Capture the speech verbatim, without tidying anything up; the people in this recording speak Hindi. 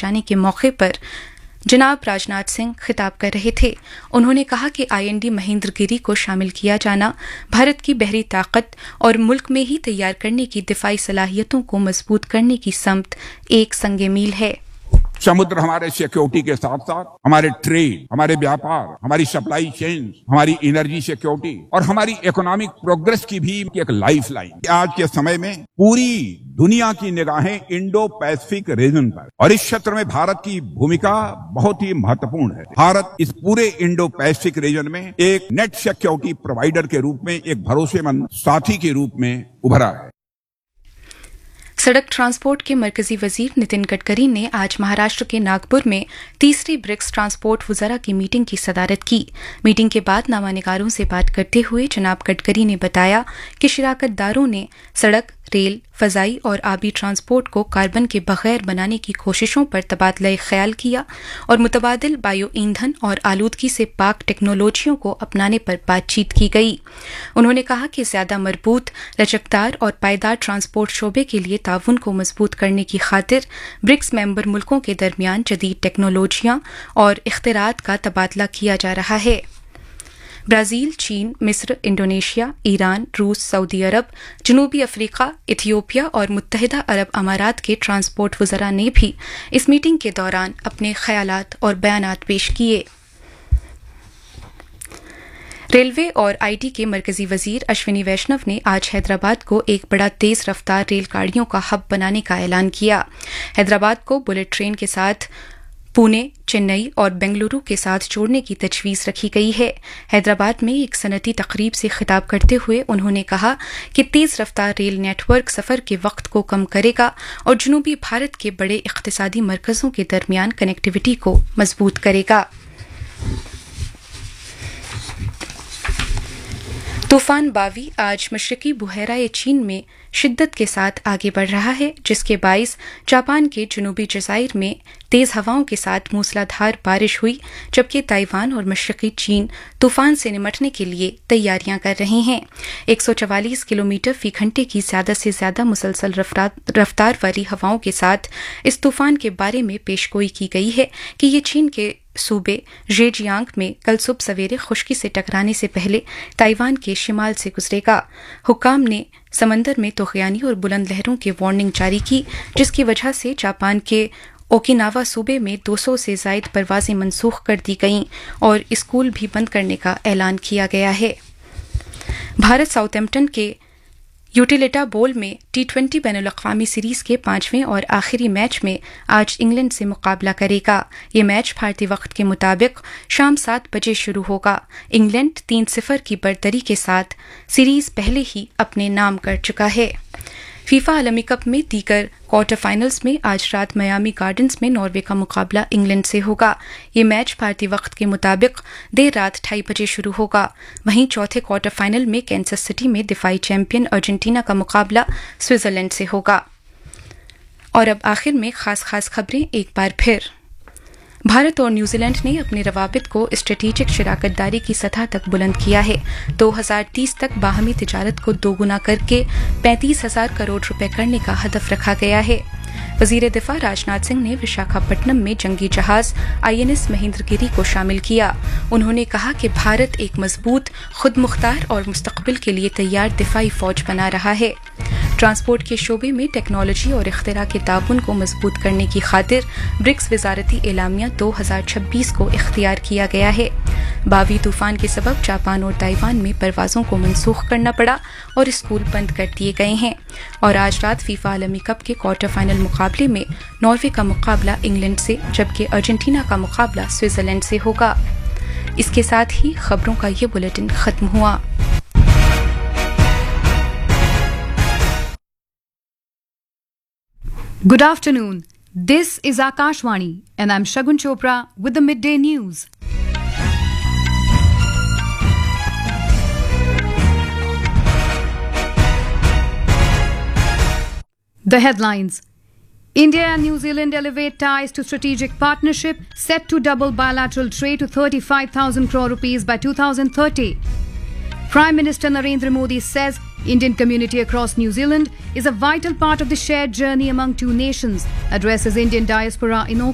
जाने के मौके पर जनाब राजनाथ सिंह खिताब कर रहे थे। उन्होंने कहा कि आईएनडी महेंद्रगिरी को शामिल किया जाना भारत की बहरी ताकत और मुल्क में ही तैयार करने की दिफाई सलाहियतों को मजबूत करने की समत एक संगे मील है। समुद्र हमारे सिक्योरिटी के साथ साथ हमारे ट्रेड, हमारे व्यापार, हमारी सप्लाई चेन, हमारी एनर्जी सिक्योरिटी और हमारी इकोनॉमिक प्रोग्रेस की भी एक लाइफ लाइन। आज के समय में पूरी दुनिया की निगाहें इंडो पैसिफिक रीजन पर और इस क्षेत्र में भारत की भूमिका बहुत ही महत्वपूर्ण है। भारत इस पूरे इंडो पैसिफिक रीजन में एक नेट सिक्योरिटी प्रोवाइडर के रूप में, एक भरोसेमंद साथी के रूप में उभरा है। सड़क ट्रांसपोर्ट के मरकजी वजीर नितिन गडकरी ने आज महाराष्ट्र के नागपुर में तीसरी ब्रिक्स ट्रांसपोर्ट वज़रा की मीटिंग की सदारत की। मीटिंग के बाद नामानिगारों से बात करते हुए जनाब गडकरी ने बताया कि शिराकतदारों ने सड़क, रेल, फजाई और आबी ट्रांसपोर्ट को कार्बन के बगैर बनाने की कोशिशों पर तबादला ख्याल किया और मुतबादिल बायो ईंधन और आलूदगी से पाक टेक्नोलॉजियों को अपनाने पर बातचीत की गई। उन्होंने कहा कि ज्यादा मजबूत, लचकदार और पायदार ट्रांसपोर्ट शोबे के लिए ताउन को मजबूत करने की खातिर ब्रिक्स मेंबर मुल्कों के दरमियान जदीद टेक्नोलॉजियां और इख्तिरात का तबादला किया जा रहा है। ब्राजील, चीन, मिस्र, इंडोनेशिया, ईरान, रूस, सऊदी अरब, जनूबी अफ्रीका, इथियोपिया और मुत्तहिदा अरब अमारात के ट्रांसपोर्ट वज़रा ने भी इस मीटिंग के दौरान अपने ख्यालात और बयानात पेश किए। रेलवे और आईटी के मरकजी वजीर अश्विनी वैष्णव ने आज हैदराबाद को एक बड़ा तेज रफ्तार रेलगाड़ियों का हब बनाने का ऐलान किया। हैदराबाद को बुलेट ट्रेन के साथ पुणे, चेन्नई और बेंगलुरु के साथ जोड़ने की तजवीज़ रखी गई है। हैदराबाद में एक सनती तकरीब से खिताब करते हुए उन्होंने कहा कि तेज़ रफ्तार रेल नेटवर्क सफ़र के वक्त को कम करेगा और जनूबी भारत के बड़े इक़्तिसादी मरकज़ों के दरमियान कनेक्टिविटी को मजबूत करेगा। तूफान बावी आज मशरकी बुहैरा चीन में शिद्दत के साथ आगे बढ़ रहा है, जिसके बाइस जापान के जनूबी जज़ाइर में तेज़ हवाओं के साथ मूसलाधार बारिश हुई, जबकि ताइवान और मशरकी चीन तूफान से निमटने के लिए तैयारियां कर रहे हैं। एक सौ चवालीस किलोमीटर फी घंटे की ज्यादा से ज्यादा मुसलसल रफ्तार वाली हवाओं के साथ इस तूफान के बारे में पेशगोई की गई है कि ये चीन के सूबे जेजियांग में कल सुबह सवेरे खुश्की से टकराने से पहले ताइवान के शिमाल से गुजरेगा। हुक्काम ने समंदर में तूफ़ानी और बुलंद लहरों की वार्निंग जारी की, जिसकी वजह से जापान के ओकिनावा सूबे में दो सौ से ज़ायद परवाजें मनसूख कर दी गईं और स्कूल भी बंद करने का ऐलान किया गया है। भारत साउथैम्पटन के यूटिलिटा बोल में टी ट्वेंटी बैनुल अक़वामी सीरीज़ के पांचवें और आखिरी मैच में आज इंग्लैंड से मुकाबला करेगा। ये मैच भारतीय वक्त के मुताबिक शाम सात बजे शुरू होगा। इंग्लैंड तीन सिफर की बढ़तरी के साथ सीरीज़ पहले ही अपने नाम कर चुका है। फीफा आलमी कप में दीगर क्वार्टर फाइनल्स में आज रात मियामी गार्डन्स में नॉर्वे का मुकाबला इंग्लैंड से होगा। ये मैच भारतीय वक्त के मुताबिक देर रात ढाई बजे शुरू होगा। वहीं चौथे क्वार्टर फाइनल में कैंसस सिटी में दिफाई चैंपियन अर्जेंटीना का मुकाबला स्विट्जरलैंड से होगा। और अब आखिर में खास खास खबरें एक बार फिर। भारत और न्यूजीलैंड ने अपने रवाबित को स्ट्रेटेजिक शराकतदारी की सतह तक बुलंद किया है। दो हज़ार तीस तक बाहमी तिजारत को दोगुना करके पैंतीस हजार करोड़ रुपए करने का हदफ रखा गया है। वजीर दिफा राजनाथ सिंह ने विशाखापट्टनम में जंगी जहाज आईएनएस महेंद्रगिरी को शामिल किया। उन्होंने कहा कि भारत एक मजबूत, खुद मुख्तार और मुस्तकबिल के लिए तैयार दिफाई फौज बना रहा है। ट्रांसपोर्ट के शोबे में टेक्नोलॉजी और इख्तिरा के ताउन को मजबूत करने की खातिर ब्रिक्स वजारती एलामिया दो हज़ार छब्बीस को इख्तियार किया गया है। बावी तूफान के सबब जापान और ताइवान में परवाजों को मनसूख करना पड़ा और स्कूल बंद कर दिए गए हैं। और आज रात फीफा आलमी कप के क्वार्टर फाइनल मुकाबले में नॉर्वे का मुकाबला इंग्लैंड से, जबकि अर्जेंटीना का मुकाबला स्विट्जरलैंड से होगा। इसके साथ ही खबरों का ये बुलेटिन खत्म हुआ। Good afternoon. This is Akashvani and I'm Shagun Chopra with the midday news. The headlines. India and New Zealand elevate ties to strategic partnership, set to double bilateral trade to thirty-five thousand crore rupees by two thousand thirty. Prime Minister Narendra Modi says Indian community across New Zealand is a vital part of the shared journey among two nations, addresses Indian diaspora in